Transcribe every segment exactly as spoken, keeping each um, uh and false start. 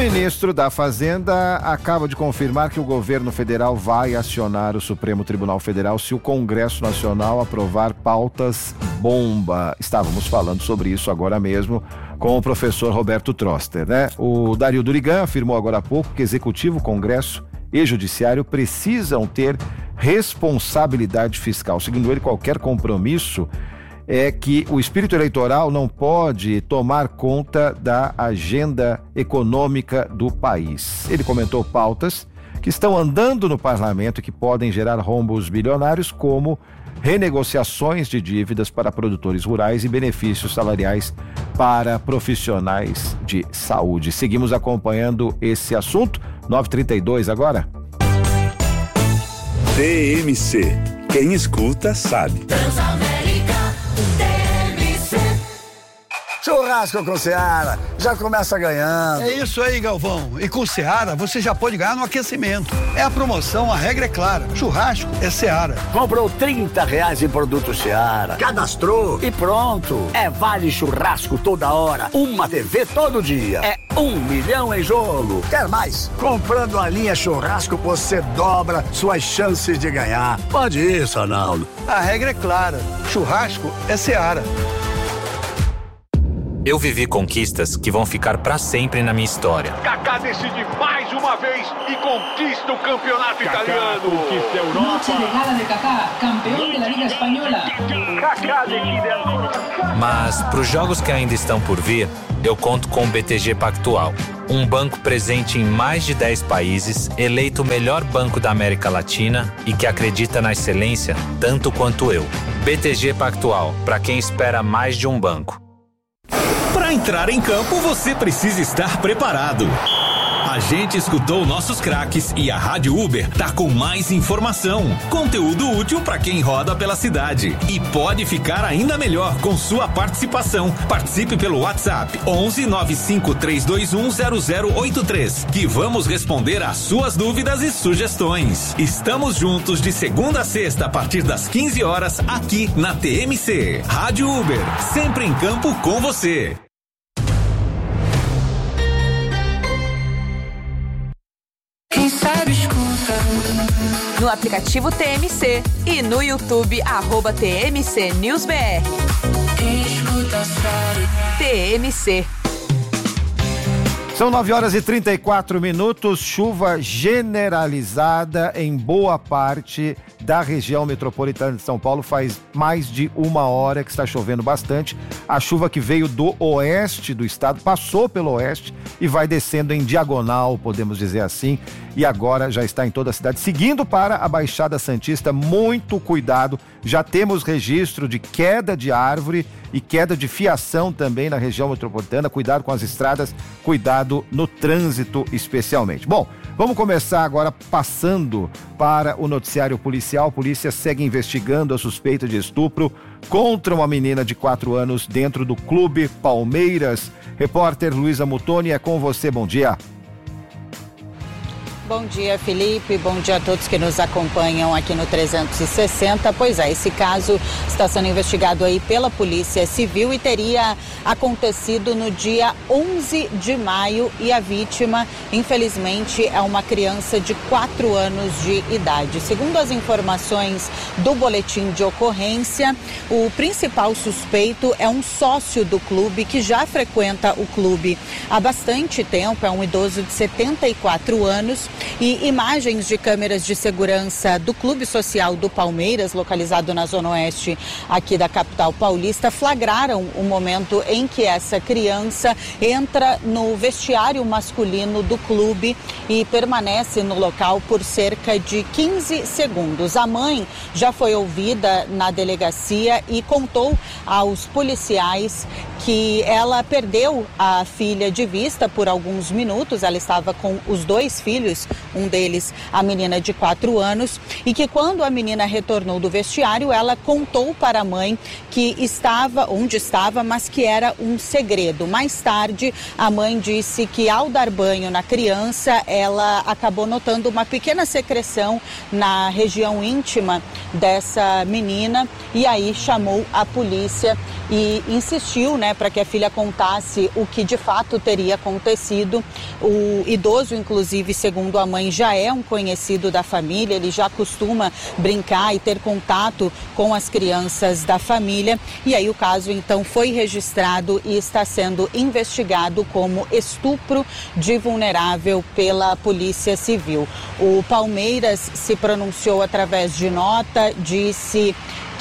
ministro da Fazenda acaba de confirmar que o governo federal vai acionar o Supremo Tribunal Federal se o Congresso Nacional aprovar pautas bomba. Estávamos falando sobre isso agora mesmo com o professor Roberto Troster, né? O Dario Durigan afirmou agora há pouco que Executivo, Congresso e Judiciário precisam ter responsabilidade fiscal. Segundo ele, qualquer compromisso é que o espírito eleitoral não pode tomar conta da agenda econômica do país. Ele comentou pautas que estão andando no parlamento e que podem gerar rombos bilionários, como renegociações de dívidas para produtores rurais e benefícios salariais para profissionais de saúde. Seguimos acompanhando esse assunto. nove e trinta e dois agora. T M C. Quem escuta sabe. Churrasco com Seara, já começa ganhando. É isso aí, Galvão. E com Seara, você já pode ganhar no aquecimento. É a promoção, a regra é clara. Churrasco é Seara. Comprou trinta reais em produto Seara, cadastrou e pronto. É vale churrasco toda hora, uma T V todo dia. É um milhão em jogo. Quer mais? Comprando a linha churrasco, você dobra suas chances de ganhar. Pode ir, Sanaldo. A regra é clara. Churrasco é Seara. Eu vivi conquistas que vão ficar pra sempre na minha história. Kaká decide mais uma vez e conquista o campeonato Kaká italiano. Conquista a Europa. Noche de gala de Kaká, campeão da Liga Espanhola. Kaká decide ancora. Mas pros jogos que ainda estão por vir, eu conto com o B T G Pactual, um banco presente em mais de dez países, eleito o melhor banco da América Latina e que acredita na excelência tanto quanto eu. B T G Pactual, pra quem espera mais de um banco. Para entrar em campo, você precisa estar preparado. A gente escutou nossos craques e a Rádio Uber tá com mais informação, conteúdo útil para quem roda pela cidade. E pode ficar ainda melhor com sua participação. Participe pelo WhatsApp onze nove cinco três dois um zero zero oito três, que vamos responder às suas dúvidas e sugestões. Estamos juntos de segunda a sexta a partir das quinze horas aqui na T M C. Rádio Uber, sempre em campo com você. No aplicativo T M C e no YouTube, arroba T M C News B R. T M C. São nove horas e trinta e quatro minutos, chuva generalizada em boa parte da região metropolitana de São Paulo. Faz mais de uma hora que está chovendo bastante. A chuva que veio do oeste do estado, passou pelo oeste e vai descendo em diagonal, podemos dizer assim, e agora já está em toda a cidade. Seguindo para a Baixada Santista, muito cuidado, já temos registro de queda de árvore e queda de fiação também na região metropolitana. Cuidado com as estradas, cuidado no trânsito especialmente. Bom, vamos começar agora passando para o noticiário policial. A polícia segue investigando a suspeita de estupro contra uma menina de quatro anos dentro do Clube Palmeiras. Repórter Luísa Mutoni, é com você, bom dia. Bom dia, Felipe. Bom dia a todos que nos acompanham aqui no trezentos e sessenta. Pois é, esse caso está sendo investigado aí pela Polícia Civil e teria acontecido no dia onze de maio e a vítima, infelizmente, é uma criança de quatro anos de idade. Segundo as informações do boletim de ocorrência, o principal suspeito é um sócio do clube que já frequenta o clube há bastante tempo, é um idoso de setenta e quatro anos. E imagens de câmeras de segurança do Clube Social do Palmeiras, localizado na Zona Oeste aqui da capital paulista, flagraram o momento em que essa criança entra no vestiário masculino do clube e permanece no local por cerca de quinze segundos. A mãe já foi ouvida na delegacia e contou aos policiais que ela perdeu a filha de vista por alguns minutos. Ela estava com os dois filhos, um deles a menina de quatro anos, e que quando a menina retornou do vestiário, ela contou para a mãe que estava onde estava, mas que era um segredo. Mais tarde, a mãe disse que ao dar banho na criança, ela acabou notando uma pequena secreção na região íntima dessa menina e aí chamou a polícia e insistiu, né, para que a filha contasse o que de fato teria acontecido. O idoso, inclusive, segundo a mãe, já é um conhecido da família, ele já costuma brincar e ter contato com as crianças da família. E aí o caso, então, foi registrado e está sendo investigado como estupro de vulnerável pela Polícia Civil. O Palmeiras se pronunciou através de nota, disse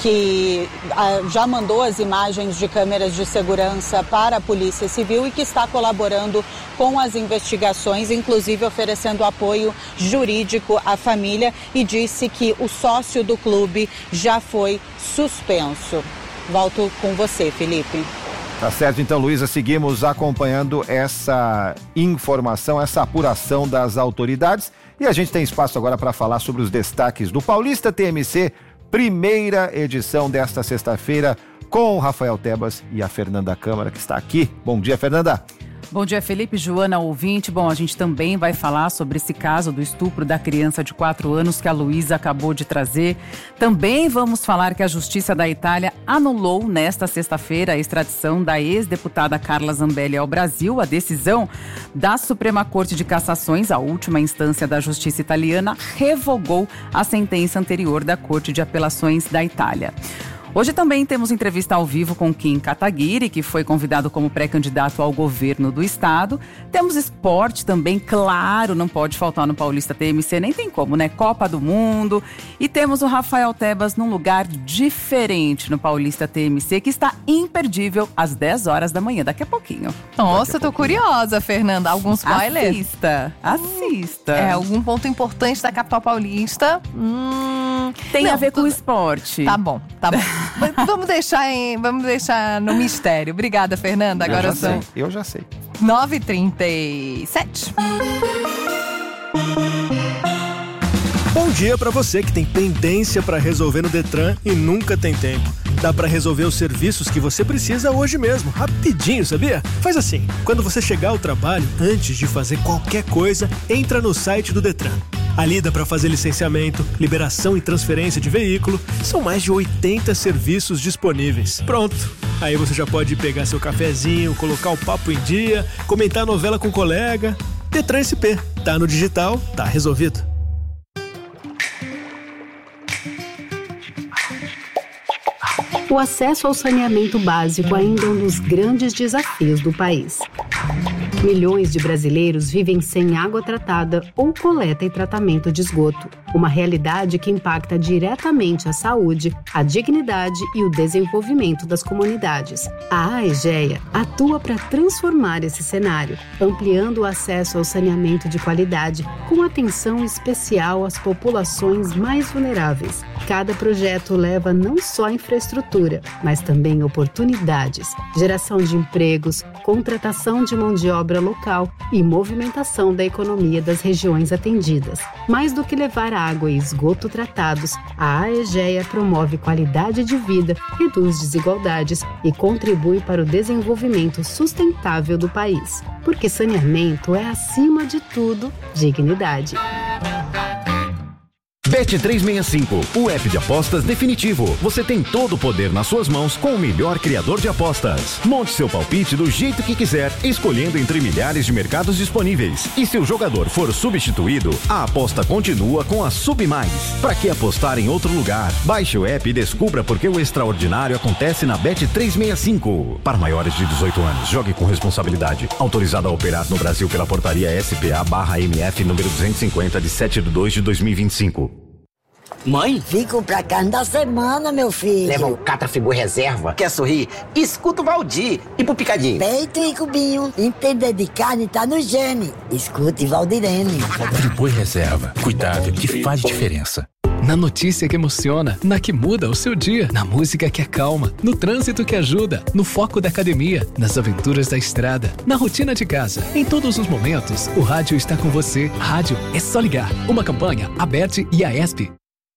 que ah, já mandou as imagens de câmeras de segurança para a Polícia Civil e que está colaborando com as investigações, inclusive oferecendo apoio jurídico à família, e disse que o sócio do clube já foi suspenso. Volto com você, Felipe. Tá certo, então, Luísa, seguimos acompanhando essa informação, essa apuração das autoridades, e a gente tem espaço agora para falar sobre os destaques do Paulista T M C, primeira edição desta sexta-feira, com o Rafael Tebas e a Fernanda Câmara, que está aqui. Bom dia, Fernanda. Bom dia, Felipe, Joana, ouvinte. Bom, a gente também vai falar sobre esse caso do estupro da criança de quatro anos que a Luísa acabou de trazer. Também vamos falar que a Justiça da Itália anulou nesta sexta-feira a extradição da ex-deputada Carla Zambelli ao Brasil. A decisão da Suprema Corte de Cassações, a última instância da Justiça italiana, revogou a sentença anterior da Corte de Apelações da Itália. Hoje também temos entrevista ao vivo com Kim Kataguiri, que foi convidado como pré-candidato ao governo do estado. Temos esporte também, claro, não pode faltar no Paulista T M C, nem tem como, né? Copa do Mundo. E temos o Rafael Tebas num lugar diferente no Paulista T M C, que está imperdível às dez horas da manhã, daqui a pouquinho. Nossa, eu tô curiosa, Fernanda. Alguns spoilers? Assista, assista. É, algum ponto importante da capital paulista? Hum, tem não, a ver tudo... com o esporte. Tá bom, tá bom. Vamos deixar, em, vamos deixar no mistério. Obrigada, Fernanda. Agora eu já são sei, eu já sei. nove e trinta e sete. Bom dia para você que tem pendência para resolver no Detran e nunca tem tempo. Dá para resolver os serviços que você precisa hoje mesmo, rapidinho, sabia? Faz assim, quando você chegar ao trabalho, antes de fazer qualquer coisa, entra no site do Detran. Ali dá para fazer licenciamento, liberação e transferência de veículo. São mais de oitenta serviços disponíveis. Pronto! Aí você já pode pegar seu cafezinho, colocar o papo em dia, comentar a novela com o colega. Detran S P. Tá no digital, tá resolvido. O acesso ao saneamento básico ainda é um dos grandes desafios do país. Milhões de brasileiros vivem sem água tratada ou coleta e tratamento de esgoto, uma realidade que impacta diretamente a saúde, a dignidade e o desenvolvimento das comunidades. A AEGEA atua para transformar esse cenário, ampliando o acesso ao saneamento de qualidade, com atenção especial às populações mais vulneráveis. Cada projeto leva não só infraestrutura, mas também oportunidades, geração de empregos, contratação de mão de obra local e movimentação da economia das regiões atendidas. Mais do que levar água e esgoto tratados, a AEGEA promove qualidade de vida, reduz desigualdades e contribui para o desenvolvimento sustentável do país. Porque saneamento é, acima de tudo, dignidade. Bet trezentos e sessenta e cinco, o app de apostas definitivo. Você tem todo o poder nas suas mãos com o melhor criador de apostas. Monte seu palpite do jeito que quiser, escolhendo entre milhares de mercados disponíveis. E se o jogador for substituído, a aposta continua com a Sub Mais. Para que apostar em outro lugar? Baixe o app e descubra por que o extraordinário acontece na Bet trezentos e sessenta e cinco. Para maiores de dezoito anos, jogue com responsabilidade. Autorizado a operar no Brasil pela portaria S P A barra M F número duzentos e cinquenta de sete de dois de dois mil e vinte e cinco. Mãe? Fico pra carne da semana, meu filho. Leva um Catrafigu reserva. Quer sorrir? Escuta o Valdir. E pro picadinho? Peito e cubinho. Entender de carne tá no gene. Escute Valdirene. Friboi reserva. Cuidado que faz diferença. Na notícia que emociona, na que muda o seu dia, na música que acalma, no trânsito que ajuda, no foco da academia, nas aventuras da estrada, na rotina de casa. Em todos os momentos, o rádio está com você. Rádio é só ligar. Uma campanha, Aberte e a ESP.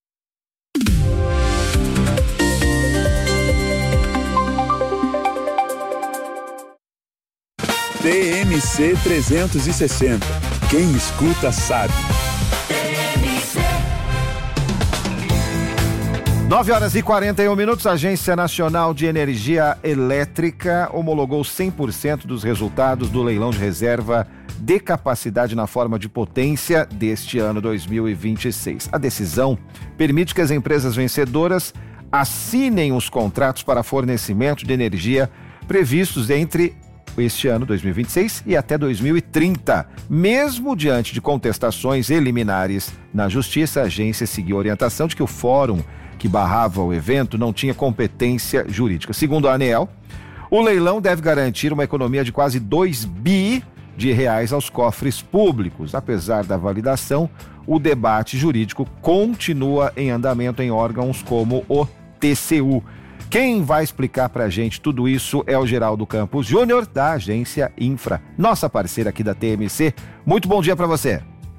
T M C trezentos e sessenta. Quem escuta sabe. nove horas e quarenta e um minutos, a Agência Nacional de Energia Elétrica homologou cem por cento dos resultados do leilão de reserva de capacidade na forma de potência deste ano dois mil e vinte e seis. A decisão permite que as empresas vencedoras assinem os contratos para fornecimento de energia previstos entre este ano dois mil e vinte e seis e até dois mil e trinta. Mesmo diante de contestações eliminares na Justiça, a agência seguiu a orientação de que o fórum que barrava o evento não tinha competência jurídica. Segundo a ANEEL, o leilão deve garantir uma economia de quase dois bi de reais aos cofres públicos. Apesar da validação, o debate jurídico continua em andamento em órgãos como o T C U. Quem vai explicar pra gente tudo isso é o Geraldo Campos Júnior, da Agência Infra, nossa parceira aqui da T M C. Muito bom dia para você.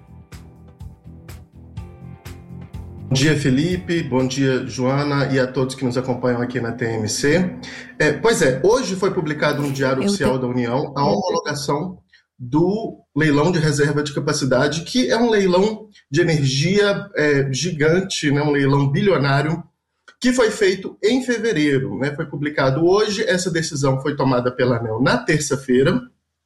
Bom dia, Felipe, bom dia, Joana, e a todos que nos acompanham aqui na T M C. É, pois é, hoje foi publicado no Diário Eu Oficial te... da União a homologação do leilão de reserva de capacidade, que é um leilão de energia é, gigante, né, um leilão bilionário, que foi feito em fevereiro, né, foi publicado hoje. Essa decisão foi tomada pela ANEEL na terça-feira.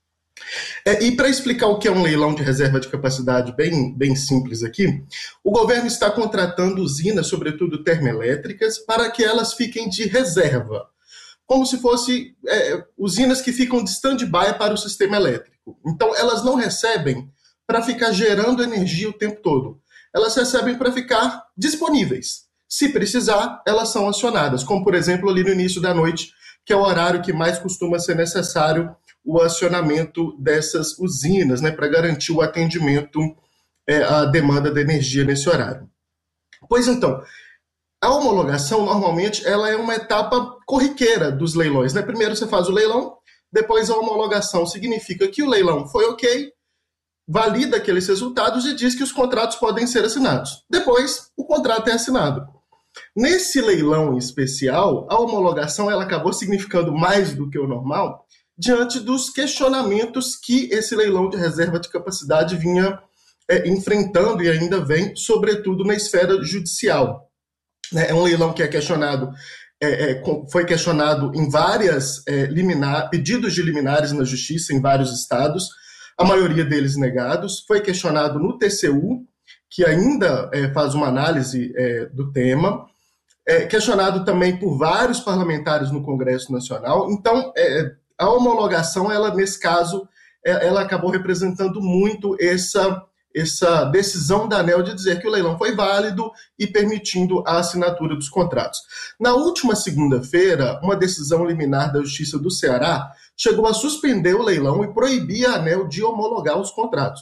É, e para explicar o que é um leilão de reserva de capacidade bem, bem simples aqui, o governo está contratando usinas, sobretudo termoelétricas, para que elas fiquem de reserva, como se fossem é, usinas que ficam de stand-by para o sistema elétrico. Então, elas não recebem para ficar gerando energia o tempo todo. Elas recebem para ficar disponíveis. Se precisar, elas são acionadas, como, por exemplo, ali no início da noite, que é o horário que mais costuma ser necessário o acionamento dessas usinas, né, para garantir o atendimento é, à demanda de energia nesse horário. Pois então, a homologação, normalmente, ela é uma etapa corriqueira dos leilões, né? Primeiro você faz o leilão, depois a homologação significa que o leilão foi ok, valida aqueles resultados e diz que os contratos podem ser assinados. Depois, o contrato é assinado. Nesse leilão especial, a homologação ela acabou significando mais do que o normal, diante dos questionamentos que esse leilão de reserva de capacidade vinha é, enfrentando e ainda vem, sobretudo na esfera judicial. É um leilão que é questionado, é, é, foi questionado em várias é, liminar, pedidos de liminares na justiça em vários estados, a maioria deles negados. Foi questionado no T C U, que ainda é, faz uma análise é, do tema, é, questionado também por vários parlamentares no Congresso Nacional. Então, é, a homologação, ela, nesse caso, ela acabou representando muito essa, essa decisão da ANEEL de dizer que o leilão foi válido e permitindo a assinatura dos contratos. Na última segunda-feira, uma decisão liminar da Justiça do Ceará chegou a suspender o leilão e proibir a ANEEL de homologar os contratos.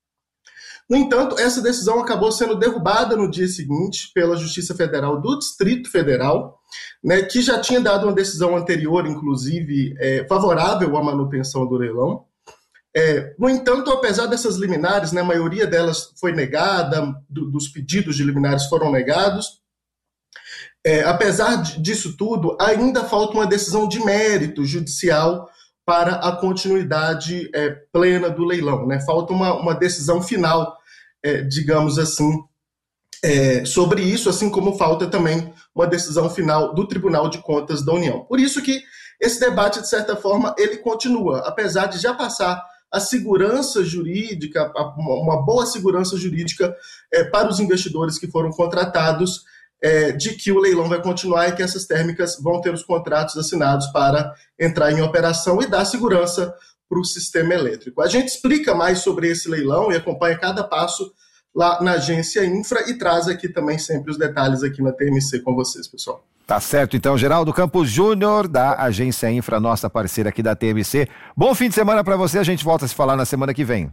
No entanto, essa decisão acabou sendo derrubada no dia seguinte pela Justiça Federal do Distrito Federal, né, que já tinha dado uma decisão anterior, inclusive, é, favorável à manutenção do leilão. É, no entanto, apesar dessas liminares, né, a maioria delas foi negada, do, dos pedidos de liminares foram negados, é, apesar disso tudo, ainda falta uma decisão de mérito judicial para a continuidade é, plena do leilão, né? Falta uma, uma decisão final, é, digamos assim, é, sobre isso, assim como falta também uma decisão final do Tribunal de Contas da União. Por isso que esse debate, de certa forma, ele continua, apesar de já passar a segurança jurídica, uma boa segurança jurídica é, para os investidores que foram contratados, É, de que o leilão vai continuar e que essas térmicas vão ter os contratos assinados para entrar em operação e dar segurança para o sistema elétrico. A gente explica mais sobre esse leilão e acompanha cada passo lá na Agência Infra e traz aqui também sempre os detalhes aqui na T M C com vocês, pessoal. Tá certo, então, Geraldo Campos Júnior, da Agência Infra, nossa parceira aqui da T M C. Bom fim de semana para você, a gente volta a se falar na semana que vem.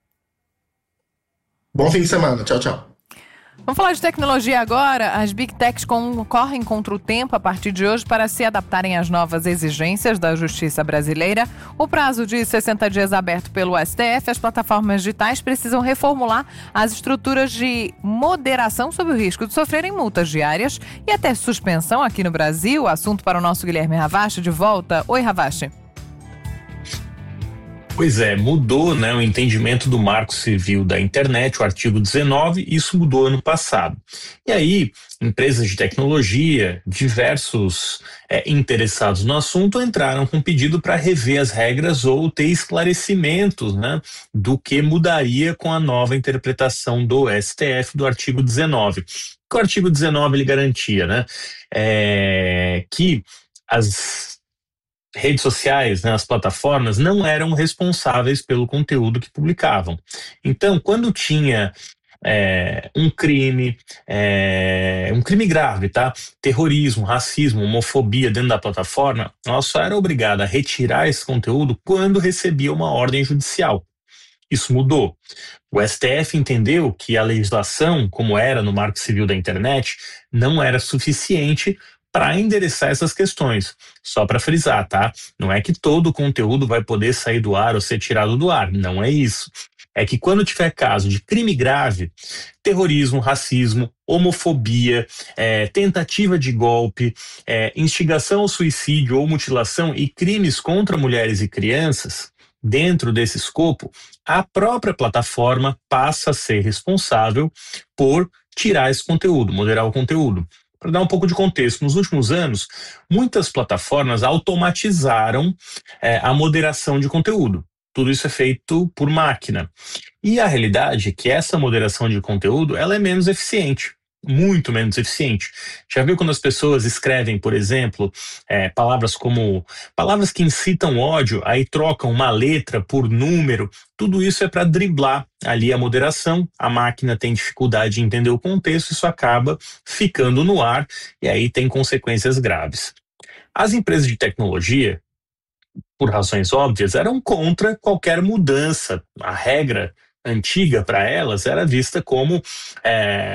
Bom fim de semana, tchau, tchau. Vamos falar de tecnologia agora. As Big Techs correm contra o tempo a partir de hoje para se adaptarem às novas exigências da justiça brasileira. O prazo de sessenta dias aberto pelo S T F, as plataformas digitais precisam reformular as estruturas de moderação sob o risco de sofrerem multas diárias e até suspensão aqui no Brasil. Assunto para o nosso Guilherme Ravache, de volta. Oi, Ravache. Pois é, mudou, né, o entendimento do Marco Civil da Internet, o artigo dezenove, isso mudou ano passado. E aí, empresas de tecnologia, diversos é, interessados no assunto entraram com pedido para rever as regras ou ter esclarecimentos, né, do que mudaria com a nova interpretação do S T F do artigo dezenove. O que o artigo dezenove ele garantia, né, é, que as redes sociais, né, as plataformas, não eram responsáveis pelo conteúdo que publicavam. Então, quando tinha é, um crime, é, um crime grave, tá? Terrorismo, racismo, homofobia dentro da plataforma, ela só era obrigada a retirar esse conteúdo quando recebia uma ordem judicial. Isso mudou. O S T F entendeu que a legislação, como era no Marco Civil da Internet, não era suficiente para endereçar essas questões. Só para frisar, tá? Não é que todo o conteúdo vai poder sair do ar ou ser tirado do ar. Não é isso. É que quando tiver caso de crime grave, terrorismo, racismo, homofobia, é, tentativa de golpe, é, instigação ao suicídio ou mutilação e crimes contra mulheres e crianças, dentro desse escopo, a própria plataforma passa a ser responsável por tirar esse conteúdo, moderar o conteúdo. Para dar um pouco de contexto, nos últimos anos, muitas plataformas automatizaram é, a moderação de conteúdo. Tudo isso é feito por máquina. E a realidade é que essa moderação de conteúdo ela é menos eficiente, muito menos eficiente. Já viu quando as pessoas escrevem, por exemplo, é, palavras como palavras que incitam ódio, aí trocam uma letra por número? Tudo isso é para driblar ali a moderação. A máquina tem dificuldade de entender o contexto, isso acaba ficando no ar e aí tem consequências graves. As empresas de tecnologia, por razões óbvias, eram contra qualquer mudança. A regra antiga para elas era vista como é,